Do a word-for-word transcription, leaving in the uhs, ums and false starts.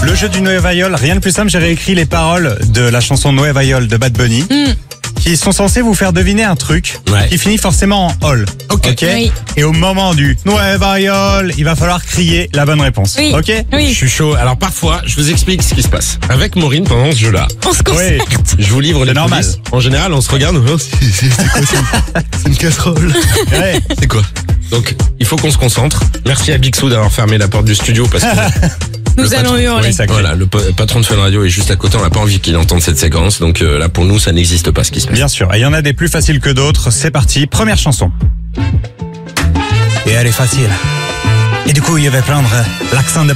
Le jeu du Nueva York, rien de plus simple, j'ai réécrit les paroles de la chanson Nueva York de Bad Bunny. Mm. Qui sont censés vous faire deviner un truc ouais. qui finit forcément en all. Ok. okay oui. Et au moment du Nueva York, il va falloir crier la bonne réponse. Oui. Ok. Oui. Je suis chaud. Alors parfois, je vous explique ce qui se passe. Avec Maureen pendant ce jeu-là. On se concerte. Oui. Je vous livre les normal. coulisses. En général, on se regarde. Oh, c'est, c'est, c'est quoi ça? C'est une casserole. Ouais. C'est quoi? Donc, il faut qu'on se concentre. Merci à Bixou d'avoir fermé la porte du studio parce que. Nous allons patron, hurler. Oui, voilà, le patron de Fun Radio est juste à côté, on n'a pas envie qu'il entende cette séquence, donc euh, là pour nous ça n'existe pas ce qui se passe. Bien sûr, et il y en a des plus faciles que d'autres, c'est parti, première chanson. Et elle est facile. Et du coup, je vais prendre l'accent de